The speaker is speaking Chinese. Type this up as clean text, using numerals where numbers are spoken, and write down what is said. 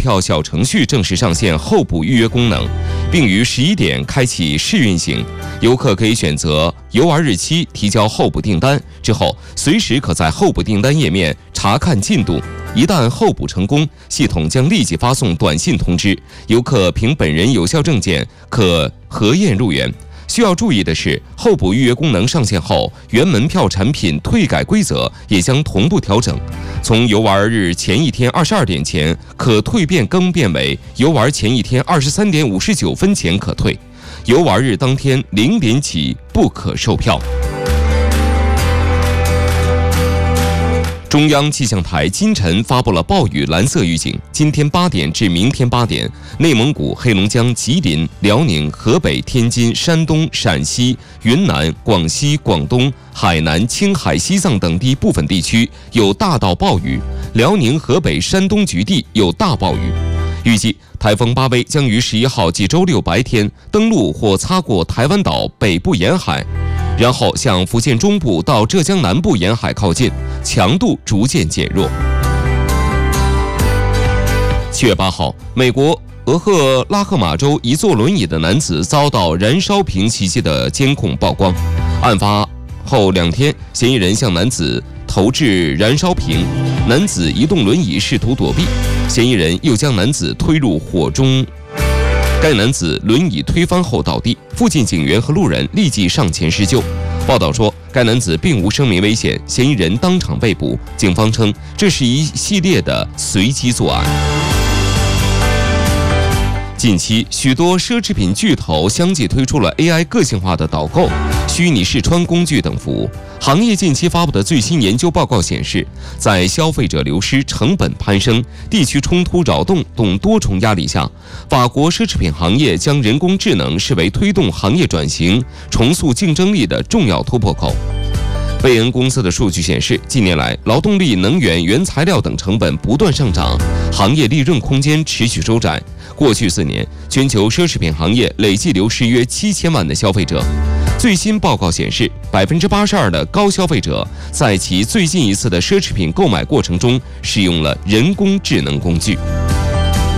票小程序正式上线候补预约功能，并于11点开启试运行。游客可以选择游玩日期，提交候补订单，之后随时可在候补订单页面查看进度。一旦候补成功，系统将立即发送短信通知，游客凭本人有效证件可核验入园。需要注意的是，候补预约功能上线后，原门票产品退改规则也将同步调整。从游玩日前一天22点前可退变更变为游玩前一天23点59分前可退，游玩日当天0点起不可售票。中央气象台今晨发布了暴雨蓝色预警，今天8点至明天8点，内蒙古、黑龙江、吉林、辽宁、河北、天津、山东、陕西、云南、广西、广东、海南、青海、西藏等地部分地区有大到暴雨，辽宁、河北、山东局地有大暴雨。预计台风巴威将于11号即周六白天登陆或擦过台湾岛北部沿海，然后向福建中部到浙江南部沿海靠近，强度逐渐减弱。7月8号，美国俄克拉荷马州一坐轮椅的男子遭到燃烧瓶袭击的监控曝光。案发后2天，嫌疑人向男子投掷燃烧瓶，男子移动轮椅试图躲避，嫌疑人又将男子推入火中。该男子轮椅推翻后倒地，附近警员和路人立即上前施救。报道说，该男子并无生命危险，嫌疑人当场被捕。警方称，这是一系列的随机作案。近期，许多奢侈品巨头相继推出了 AI 个性化的导购、虚拟试穿工具等服务。行业近期发布的最新研究报告显示，在消费者流失、成本攀升、地区冲突扰动等多重压力下，法国奢侈品行业将人工智能视为推动行业转型、重塑竞争力的重要突破口。贝恩公司的数据显示，近年来劳动力、能源、原材料等成本不断上涨，行业利润空间持续收窄。过去4年，全球奢侈品行业累计流失约7000万的消费者。最新报告显示，82%的高消费者在其最近一次的奢侈品购买过程中使用了人工智能工具。